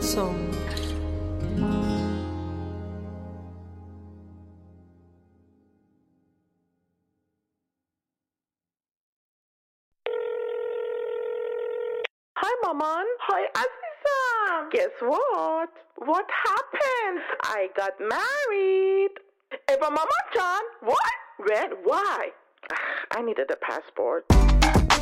song. Hi, Maman. Hi, Aziza. Guess what? What happened? I got married. Eva Mama John. What? When? Why? I needed a passport.